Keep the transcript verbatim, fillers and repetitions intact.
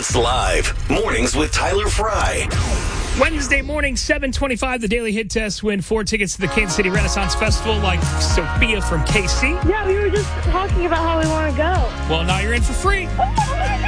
It's live. Mornings with Tyler Fry. Wednesday morning, seven twenty-five, the Daily Hit Test. Win four tickets to the Kansas City Renaissance Festival like Sophia from K C. Yeah, we were just talking about how we want to go. Well, now you're in for free.